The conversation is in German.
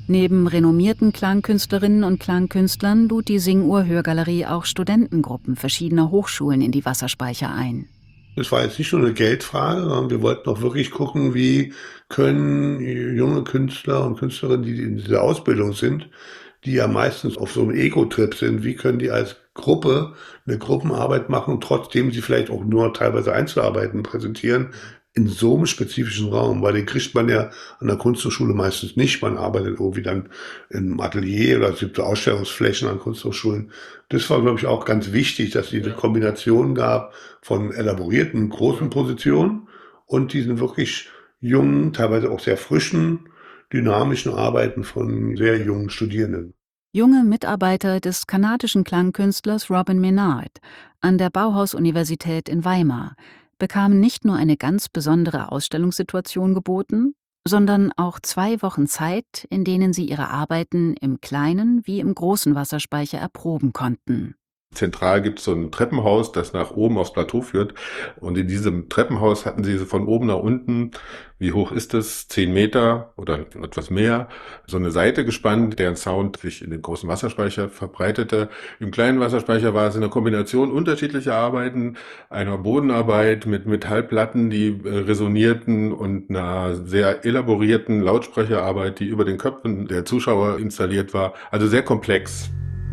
Neben renommierten Klangkünstlerinnen und Klangkünstlern lud die Singuhr-Hörgalerie auch Studentengruppen verschiedener Hochschulen in die Wasserspeicher ein. Das war jetzt nicht nur eine Geldfrage, sondern wir wollten auch wirklich gucken, wie können junge Künstler und Künstlerinnen, die in dieser Ausbildung sind, die ja meistens auf so einem Ego-Trip sind, wie können die als Gruppe eine Gruppenarbeit machen, trotzdem sie vielleicht auch nur teilweise Einzelarbeiten präsentieren, in so einem spezifischen Raum, weil den kriegt man ja an der Kunsthochschule meistens nicht. Man arbeitet irgendwie dann im Atelier oder es gibt so Ausstellungsflächen an Kunsthochschulen. Das war, glaube ich, auch ganz wichtig, dass es diese Kombination gab von elaborierten, großen Positionen und diesen wirklich jungen, teilweise auch sehr frischen, dynamischen Arbeiten von sehr jungen Studierenden. Junge Mitarbeiter des kanadischen Klangkünstlers Robin Menard an der Bauhaus-Universität in Weimar bekamen nicht nur eine ganz besondere Ausstellungssituation geboten, sondern auch 2 Wochen Zeit, in denen sie ihre Arbeiten im kleinen wie im großen Wasserspeicher erproben konnten. Zentral gibt es so ein Treppenhaus, das nach oben aufs Plateau führt. Und in diesem Treppenhaus hatten sie von oben nach unten, wie hoch ist es, 10 Meter oder etwas mehr, so eine Seite gespannt, deren Sound sich in den großen Wasserspeicher verbreitete. Im kleinen Wasserspeicher war es eine Kombination unterschiedlicher Arbeiten, einer Bodenarbeit mit Metallplatten, die resonierten und einer sehr elaborierten Lautsprecherarbeit, die über den Köpfen der Zuschauer installiert war. Also sehr komplex.